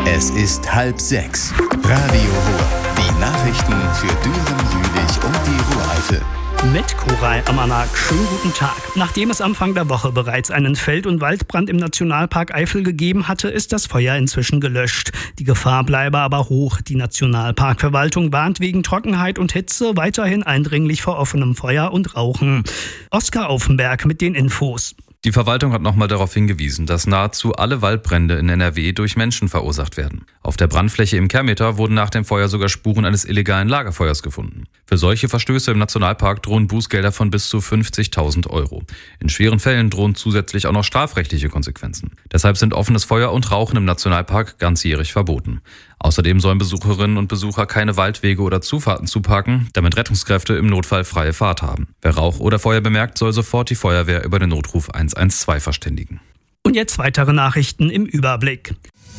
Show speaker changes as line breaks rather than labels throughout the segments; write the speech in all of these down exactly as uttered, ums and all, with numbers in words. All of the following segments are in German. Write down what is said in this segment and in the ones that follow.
Es ist halb sechs. Radio Ruhr. Die Nachrichten für Düren, Jülich und die Ruhr-Eifel.
Mit Koray Amanak. Schönen guten Tag. Nachdem es Anfang der Woche bereits einen Feld- und Waldbrand im Nationalpark Eifel gegeben hatte, ist das Feuer inzwischen gelöscht. Die Gefahr bleibe aber hoch. Die Nationalparkverwaltung warnt wegen Trockenheit und Hitze weiterhin eindringlich vor offenem Feuer und Rauchen. Oskar Aufenberg mit den Infos.
Die Verwaltung hat nochmal darauf hingewiesen, dass nahezu alle Waldbrände in N R W durch Menschen verursacht werden. Auf der Brandfläche im Kehrmeter wurden nach dem Feuer sogar Spuren eines illegalen Lagerfeuers gefunden. Für solche Verstöße im Nationalpark drohen Bußgelder von bis zu fünfzigtausend Euro. In schweren Fällen drohen zusätzlich auch noch strafrechtliche Konsequenzen. Deshalb sind offenes Feuer und Rauchen im Nationalpark ganzjährig verboten. Außerdem sollen Besucherinnen und Besucher keine Waldwege oder Zufahrten zuparken, damit Rettungskräfte im Notfall freie Fahrt haben. Wer Rauch oder Feuer bemerkt, soll sofort die Feuerwehr über den Notruf eins eins zwei verständigen.
Und jetzt weitere Nachrichten im Überblick.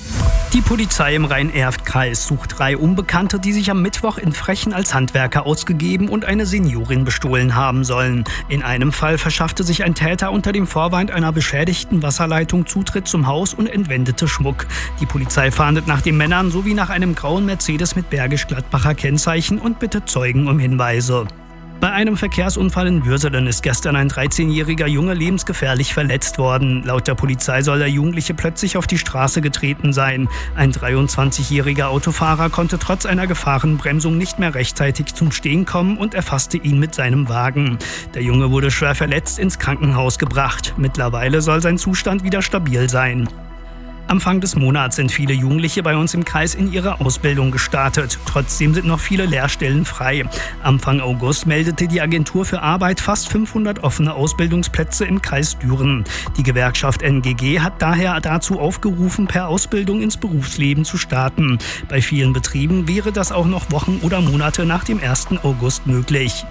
Die Polizei im Rhein-Erft-Kreis sucht drei Unbekannte, die sich am Mittwoch in Frechen als Handwerker ausgegeben und eine Seniorin bestohlen haben sollen. In einem Fall verschaffte sich ein Täter unter dem Vorwand einer beschädigten Wasserleitung Zutritt zum Haus und entwendete Schmuck. Die Polizei fahndet nach den Männern sowie nach einem grauen Mercedes mit Bergisch-Gladbacher Kennzeichen und bittet Zeugen um Hinweise. Bei einem Verkehrsunfall in Würselen ist gestern ein dreizehnjähriger Junge lebensgefährlich verletzt worden. Laut der Polizei soll der Jugendliche plötzlich auf die Straße getreten sein. Ein dreiundzwanzigjähriger Autofahrer konnte trotz einer Gefahrenbremsung nicht mehr rechtzeitig zum Stehen kommen und erfasste ihn mit seinem Wagen. Der Junge wurde schwer verletzt ins Krankenhaus gebracht. Mittlerweile soll sein Zustand wieder stabil sein. Anfang des Monats sind viele Jugendliche bei uns im Kreis in ihre Ausbildung gestartet. Trotzdem sind noch viele Lehrstellen frei. Anfang August meldete die Agentur für Arbeit fast fünfhundert offene Ausbildungsplätze im Kreis Düren. Die Gewerkschaft N G G hat daher dazu aufgerufen, per Ausbildung ins Berufsleben zu starten. Bei vielen Betrieben wäre das auch noch Wochen oder Monate nach dem ersten August möglich.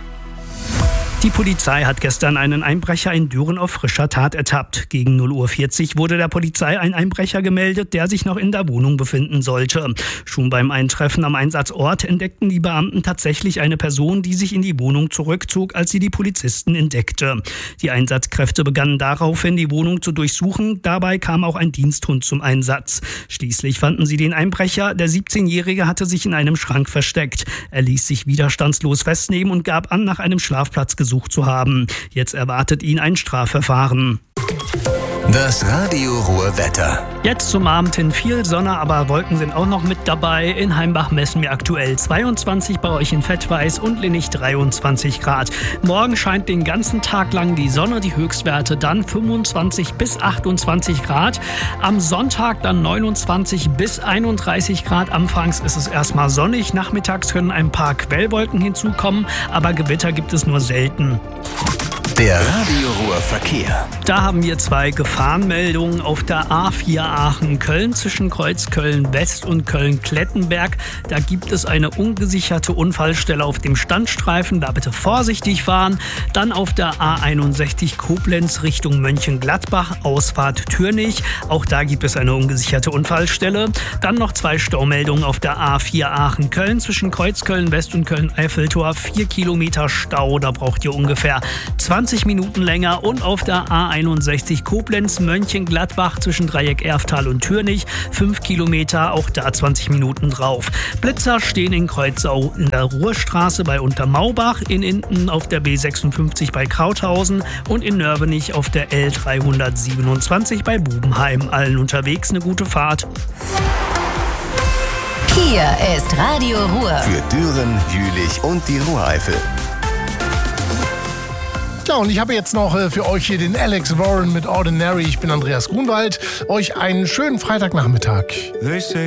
Die Polizei hat gestern einen Einbrecher in Düren auf frischer Tat ertappt. Gegen null Uhr vierzig wurde der Polizei ein Einbrecher gemeldet, der sich noch in der Wohnung befinden sollte. Schon beim Eintreffen am Einsatzort entdeckten die Beamten tatsächlich eine Person, die sich in die Wohnung zurückzog, als sie die Polizisten entdeckte. Die Einsatzkräfte begannen daraufhin, die Wohnung zu durchsuchen. Dabei kam auch ein Diensthund zum Einsatz. Schließlich fanden sie den Einbrecher. Der siebzehnjährige hatte sich in einem Schrank versteckt. Er ließ sich widerstandslos festnehmen und gab an, nach einem Schlafplatz gesucht zu haben. Jetzt erwartet ihn ein Strafverfahren.
Das Radio Ruhr Wetter.
Jetzt zum Abend hin viel Sonne, aber Wolken sind auch noch mit dabei. In Heimbach messen wir aktuell zweiundzwanzig, bei euch in Fettweiß und Linnich dreiundzwanzig Grad. Morgen scheint den ganzen Tag lang die Sonne, die Höchstwerte dann fünfundzwanzig bis achtundzwanzig Grad. Am Sonntag dann neunundzwanzig bis einunddreißig Grad. Anfangs ist es erstmal sonnig, nachmittags können ein paar Quellwolken hinzukommen, aber Gewitter gibt es nur selten.
Der Radio Ruhr Verkehr.
Da haben wir zwei Gefahrenmeldungen auf der A vier Aachen-Köln zwischen Kreuzköln-West und Köln-Klettenberg. Da gibt es eine ungesicherte Unfallstelle auf dem Standstreifen. Da bitte vorsichtig fahren. Dann auf der A einundsechzig Koblenz Richtung Mönchengladbach, Ausfahrt Türnich. Auch da gibt es eine ungesicherte Unfallstelle. Dann noch zwei Staumeldungen auf der A vier Aachen-Köln zwischen Kreuzköln-West und Köln-Eiffeltor. Vier Kilometer Stau. Da braucht ihr ungefähr zwanzig Minuten länger. Und auf der A einundsechzig Koblenz Mönchengladbach zwischen Dreieck Erftal und Türnich fünf Kilometer, auch da zwanzig Minuten drauf. Blitzer stehen in Kreuzau in der Ruhrstraße bei Untermaubach, in Inten auf der B sechsundfünfzig bei Krauthausen und in Nörvenich auf der L dreihundertsiebenundzwanzig bei Bubenheim. Allen unterwegs eine gute Fahrt.
Hier ist Radio Ruhr.
Für Düren, Jülich und die Ruhr-Eifel.
Ja, und ich habe jetzt noch äh, für euch hier den Alex Warren mit Ordinary. Ich bin Andreas Grunwald. Euch einen schönen Freitagnachmittag.